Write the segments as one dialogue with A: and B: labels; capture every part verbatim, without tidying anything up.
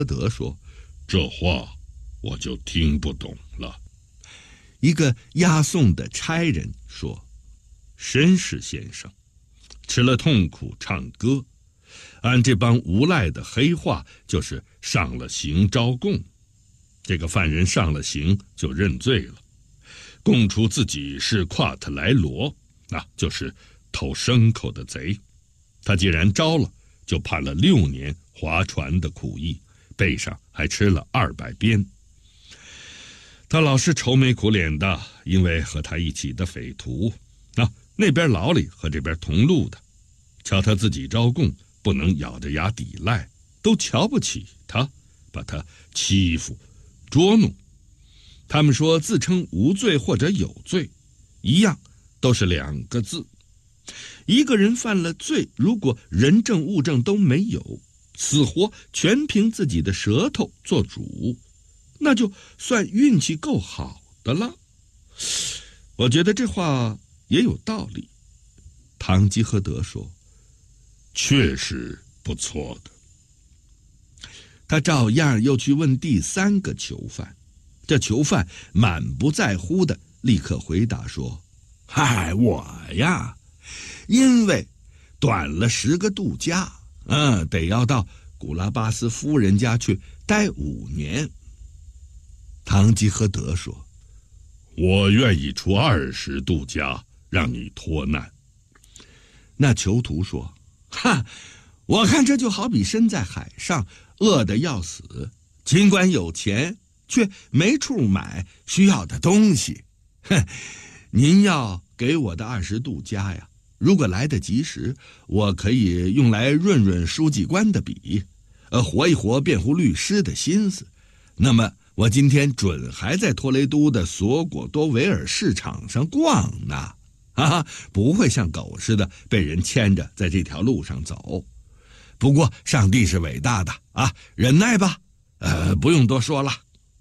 A: 德说：“
B: 这话我就听不懂了。”
A: 一个押送的差人说：“绅士先生，吃了痛苦唱歌，按这帮无赖的黑话，就是上了刑招供。这个犯人上了刑就认罪了，供出自己是夸特莱罗，那就是偷牲口的贼。他既然招了，就判了六年划船的苦役，背上还吃了二百鞭。他老是愁眉苦脸的，因为和他一起的匪徒，啊，那边牢里和这边同路的，瞧他自己招供，不能咬着牙抵赖，都瞧不起他，把他欺负捉弄。他们说自称无罪或者有罪，一样都是两个字。一个人犯了罪，如果人证物证都没有，死活全凭自己的舌头做主，那就算运气够好的了。我觉得这话也有道理。堂吉诃德说：“
B: 确实不错的。”
A: 他照样又去问第三个囚犯，这囚犯满不在乎的立刻回答说：“嗨，我呀，因为短了十个度假，嗯，得要到古拉巴斯夫人家去待五年。”堂吉诃德说：“
B: 我愿意出二十度假，让你脱难。”
A: 那囚徒说：“哈，我看这就好比身在海上，饿得要死，尽管有钱，却没处买需要的东西。哼，您要给我的二十度假呀，如果来得及时，我可以用来润润书记官的笔，呃，活一活辩护律师的心思。那么我今天准还在托雷都的索果多维尔市场上逛呢，啊，不会像狗似的被人牵着在这条路上走。不过上帝是伟大的啊，忍耐吧，呃，不用多说了。”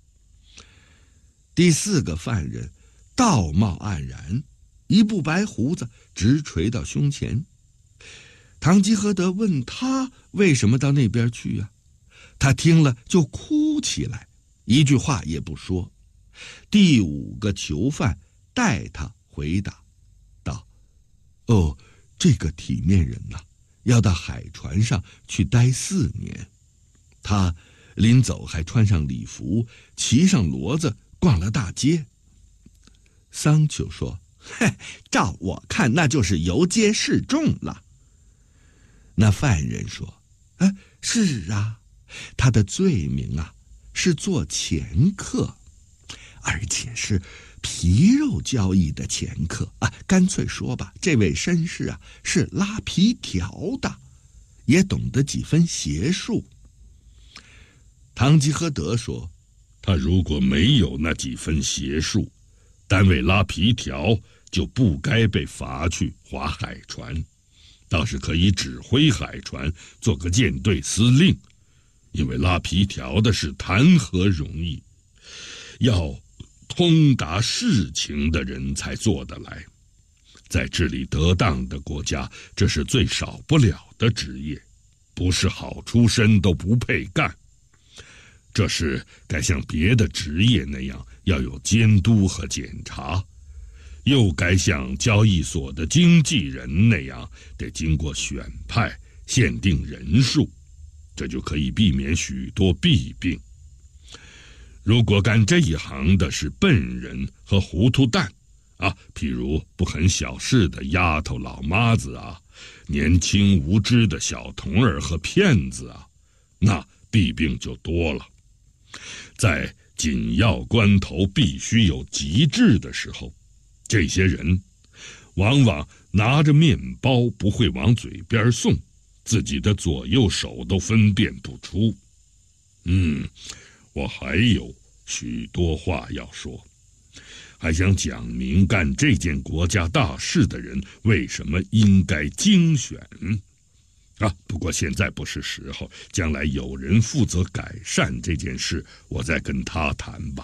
A: 第四个犯人道貌岸然，一部白胡子直垂到胸前。堂吉诃德问他为什么到那边去啊？他听了就哭起来，一句话也不说。第五个囚犯代他回答道：“哦，这个体面人呐、啊，要到海船上去待四年。他临走还穿上礼服，骑上骡子逛了大街。”桑丘说：“嘿，照我看，那就是游街示众了。”那犯人说：“哎，是啊，他的罪名啊是做掮客，而且是皮肉交易的掮客啊。干脆说吧，这位绅士啊是拉皮条的，也懂得几分邪术。”堂吉诃德说：“
B: 他如果没有那几分邪术，单为拉皮条就不该被罚去划海船，倒是可以指挥海船，做个舰队司令。因为拉皮条的事谈何容易，要通达事情的人才做得来。在治理得当的国家，这是最少不了的职业，不是好出身都不配干。这事该像别的职业那样，要有监督和检查，又该像交易所的经纪人那样，得经过选派，限定人数，这就可以避免许多弊病。如果干这一行的是笨人和糊涂蛋啊，譬如不很小事的丫头老妈子啊，年轻无知的小童儿和骗子啊，那弊病就多了。在紧要关头必须有极致的时候，这些人往往拿着面包不会往嘴边送，自己的左右手都分辨不出。嗯，我还有许多话要说，还想讲明干这件国家大事的人为什么应该精选啊，不过现在不是时候，将来有人负责改善这件事，我再跟他谈吧。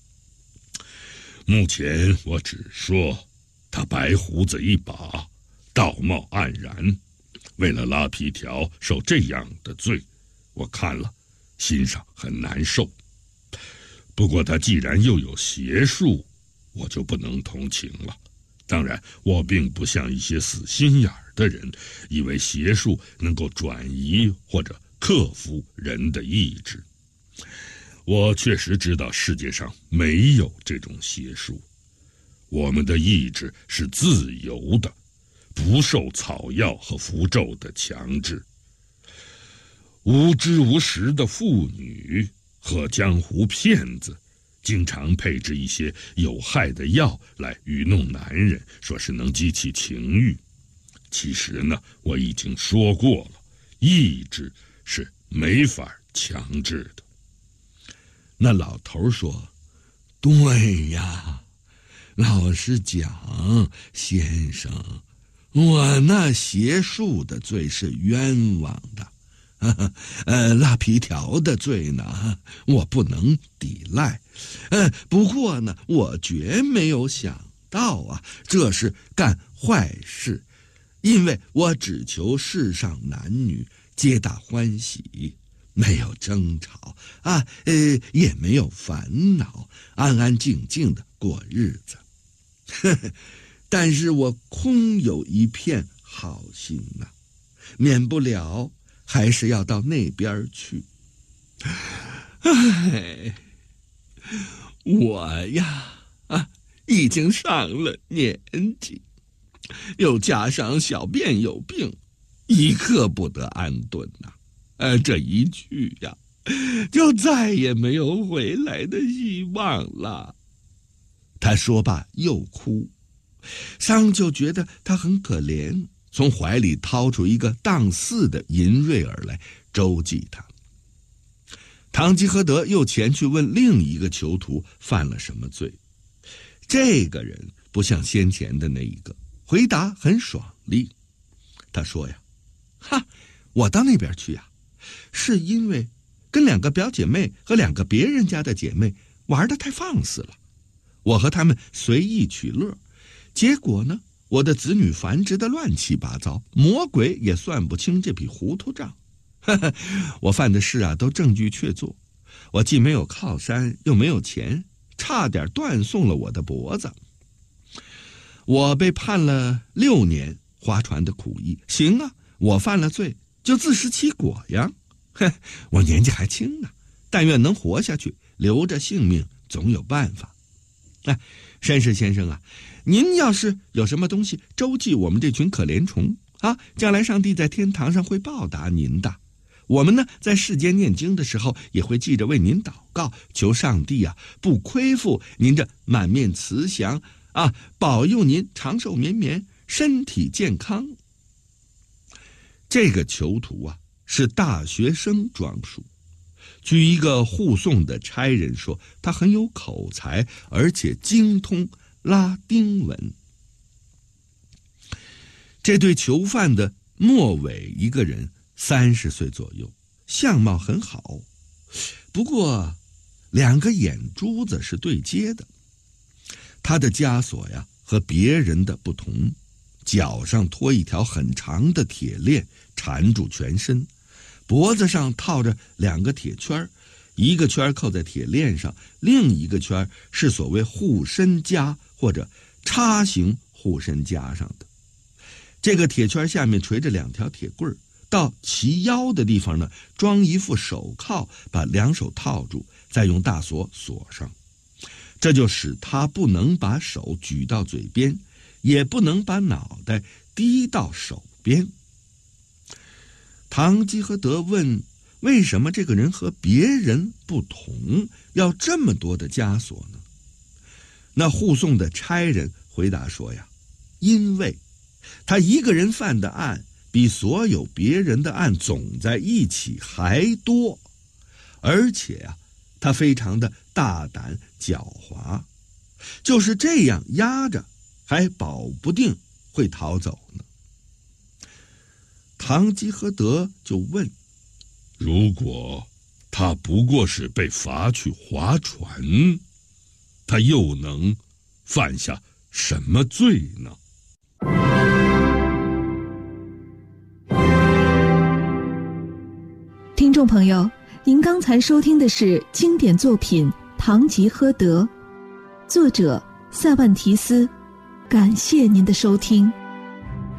B: 目前我只说他白胡子一把，道貌岸然，为了拉皮条受这样的罪，我看了心上很难受。不过他既然又有邪术，我就不能同情了。当然，我并不像一些死心眼儿的人，以为邪术能够转移或者克服人的意志。我确实知道世界上没有这种邪术，我们的意志是自由的，不受草药和符咒的强制。无知无识的妇女和江湖骗子经常配置一些有害的药来愚弄男人，说是能激起情欲。其实呢，我已经说过了，意志是没法强制的。
A: 那老头说：“对呀，老实讲，先生，我那邪术的罪是冤枉的。呃，拉皮条的罪呢，我不能抵赖。呃，不过呢，我绝没有想到啊，这是干坏事，因为我只求世上男女皆大欢喜，没有争吵啊，呃，也没有烦恼，安安静静的过日子。呵呵，但是我空有一片好心呐、啊，免不了还是要到那边去。唉，我呀，啊，已经上了年纪，又加上小便有病，一刻不得安顿呐、啊。呃，这一去呀，就再也没有回来的希望了。他说罢又哭，桑就觉得他很可怜，从怀里掏出一个当四的银瑞尔来周济他。堂吉诃德又前去问另一个囚徒犯了什么罪。这个人不像先前的那一个，回答很爽利。他说呀：“哈，我到那边去呀，是因为跟两个表姐妹和两个别人家的姐妹玩得太放肆了，我和他们随意取乐，结果呢，我的子女繁殖得乱七八糟，魔鬼也算不清这笔糊涂账。呵呵，我犯的事啊，都证据确凿。我既没有靠山，又没有钱，差点断送了我的脖子。我被判了六年划船的苦役，行啊，我犯了罪，就自食其果呀。哼，我年纪还轻呢，但愿能活下去，留着性命，总有办法。哎，绅士先生啊，您要是有什么东西周济我们这群可怜虫啊，将来上帝在天堂上会报答您的。我们呢，在世间念经的时候，也会记着为您祷告，求上帝啊，不亏负您这满面慈祥啊，保佑您长寿绵绵，身体健康。这个囚徒啊，是大学生装束。据一个护送的差人说，他很有口才，而且精通拉丁文。这对囚犯的末尾一个人三十岁左右，相貌很好，不过两个眼珠子是对接的。他的枷锁呀和别人的不同，脚上拖一条很长的铁链缠住全身，脖子上套着两个铁圈，一个圈扣在铁链上，另一个圈是所谓护身枷或者叉形护身枷上的。这个铁圈下面垂着两条铁棍，到齐腰的地方呢，装一副手铐，把两手套住，再用大锁锁上。这就使他不能把手举到嘴边，也不能把脑袋低到手边。堂吉诃德问，为什么这个人和别人不同，要这么多的枷锁呢？那护送的差人回答说呀，因为他一个人犯的案比所有别人的案总在一起还多，而且啊，他非常的大胆狡猾，就是这样压着，还保不定会逃走呢。堂吉诃德就问，
B: 如果他不过是被罚去划船，他又能犯下什么罪呢？
C: 听众朋友， 您刚才收听的是经典作品《堂吉诃德》，作者塞万提斯。感谢您的收听。